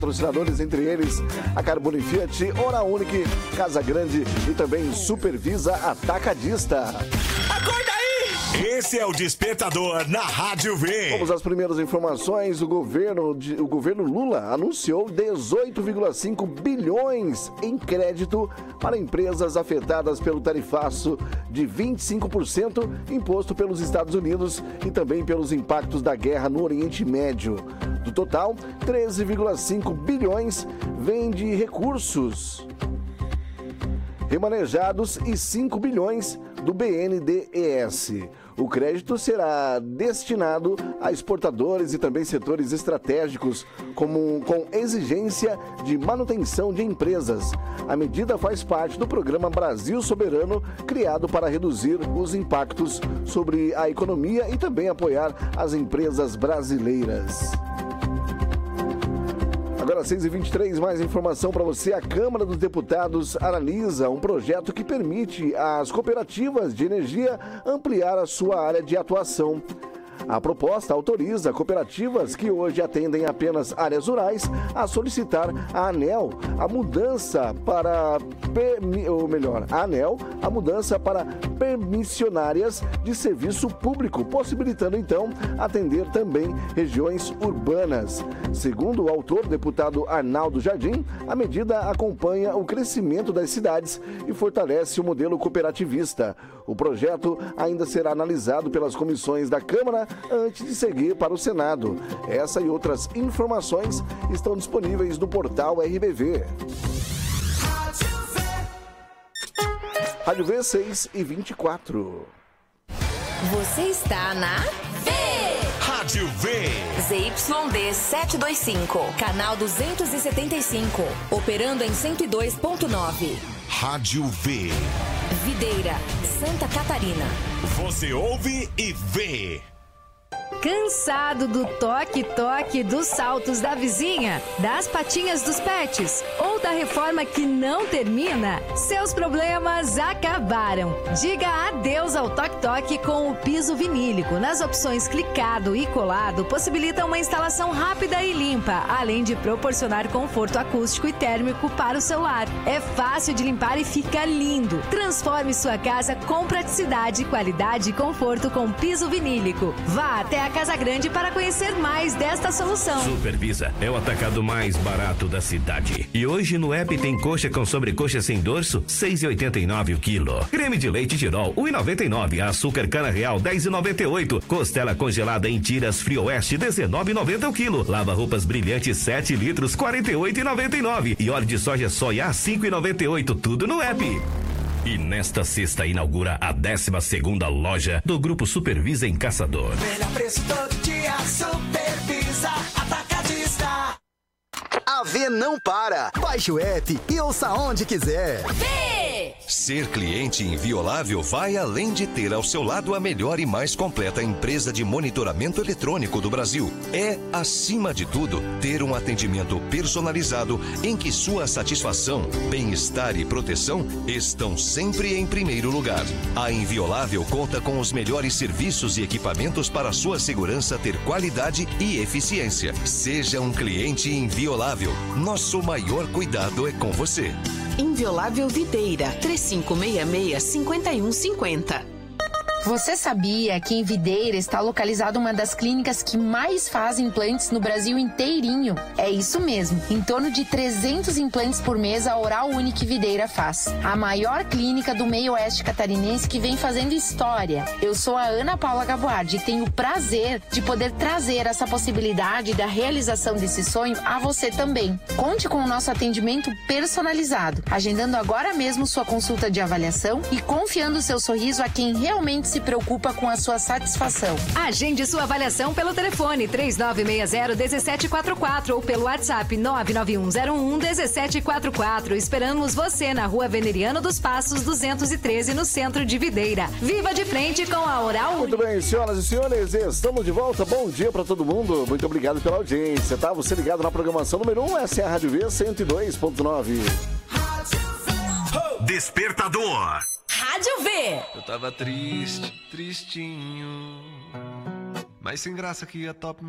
Patrocinadores, entre eles a Carbone Fiat, Hora Unique, Casa Grande e também Supervisa Atacadista. Acorda aí! Esse é o Despertador na Rádio V. Vamos às primeiras informações. O governo Lula anunciou 18,5 bilhões em crédito para empresas afetadas pelo tarifaço de 25% imposto pelos Estados Unidos e também pelos impactos da guerra no Oriente Médio. Do total, 13,5 bilhões vêm de recursos remanejados e 5 bilhões do BNDES. O crédito será destinado a exportadores e também setores estratégicos com exigência de manutenção de empresas. A medida faz parte do programa Brasil Soberano, criado para reduzir os impactos sobre a economia e também apoiar as empresas brasileiras. Agora 6h23, mais informação para você. A Câmara dos Deputados analisa um projeto que permite às cooperativas de energia ampliar a sua área de atuação. A proposta autoriza cooperativas que hoje atendem apenas áreas rurais a solicitar à ANEEL a mudança para permissionárias de serviço público, possibilitando então atender também regiões urbanas. Segundo o autor, deputado Arnaldo Jardim, a medida acompanha o crescimento das cidades e fortalece o modelo cooperativista. O projeto ainda será analisado pelas comissões da Câmara antes de seguir para o Senado. Essa e outras informações estão disponíveis no portal RBV. Rádio V 6h24. Você está na V. Rádio V. ZYD 725, canal 275, operando em 102.9. Rádio V. Videira, Santa Catarina. Você ouve e vê. Cansado do toque-toque dos saltos da vizinha, das patinhas dos pets ou da reforma que não termina? Seus problemas acabaram. Diga adeus ao toque-toque com o piso vinílico. Nas opções clicado e colado, possibilita uma instalação rápida e limpa, além de proporcionar conforto acústico e térmico para o seu lar. É fácil de limpar e fica lindo. Transforme sua casa com praticidade, qualidade e conforto com piso vinílico. Vá até a Casa Grande para conhecer mais desta solução. Supervisa é o atacado mais barato da cidade. E hoje no app tem coxa com sobrecoxa sem dorso, 6,89 o quilo. Creme de leite Tirol, 1,99. Açúcar cana real, 10,98. Costela congelada em tiras Frio Oeste, 19,90 o quilo. Lava roupas brilhantes 7 litros, 48,99. E óleo de soja soia, 5,98. Tudo no app. E nesta sexta inaugura a 12ª loja do Grupo Supervisa em Caçador. Melhor preço todo dia, Supervisa Atacadista. A V não para. Baixe o app e ouça onde quiser. Ser cliente inviolável vai além de ter ao seu lado a melhor e mais completa empresa de monitoramento eletrônico do Brasil. É, acima de tudo, ter um atendimento personalizado em que sua satisfação, bem-estar e proteção estão sempre em primeiro lugar. A Inviolável conta com os melhores serviços e equipamentos para sua segurança ter qualidade e eficiência. Seja um cliente inviolável. Nosso maior cuidado é com você. Inviolável Videira, 3566-5150. Você sabia que em Videira está localizada uma das clínicas que mais fazem implantes no Brasil inteirinho? É isso mesmo, em torno de 300 implantes por mês a Oral Unique Videira faz. A maior clínica do meio oeste catarinense que vem fazendo história. Eu sou a Ana Paula Gaboardi e tenho o prazer de poder trazer essa possibilidade da realização desse sonho a você também. Conte com o nosso atendimento personalizado, agendando agora mesmo sua consulta de avaliação e confiando seu sorriso a quem realmente se preocupa com a sua satisfação. Agende sua avaliação pelo telefone 3960-1744 ou pelo WhatsApp 99101-1744. Esperamos você na Rua Veneriano dos Passos 213, no centro de Videira. Viva de frente com a Oral. Muito bem, senhoras e senhores, estamos de volta. Bom dia para todo mundo. Muito obrigado pela audiência, tá? Você ligado na programação número 1, essa é a Rádio V 102.9. Despertador. Rádio V. Eu tava triste, tristinho, mas sem graça que a top